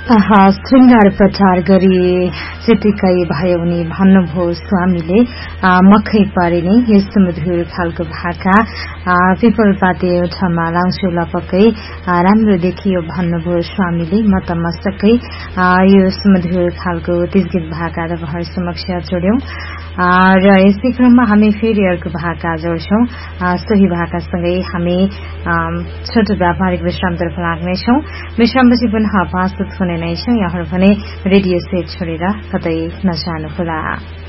श्रृंगार प्रचार गरी चिटिकै भयो नि भन्नुभयो स्वामीले मखै पारिने यस्तो मधुर खालको भाका पिपलपाते एउटामा लाउँछु लपक्कै राम्रो देखियो भन्नुभयो स्वामीले मतमस्तकै यो सुमधुर खालको तीज भाका तपाईहरु समक्ष जोड्यौं र यसै क्रममा हामी फेरि अर्को भाका जोड्छौं सोही भाकासँगै हामी छोटो व्यापारिक विश्रामतर्फ लाग्नेछौं विश्रामपछि पुनः प्रस्तुत हुने नै छौं यहाँहरु भने रेडियो सेट छोडेर कतै नजानुहोला।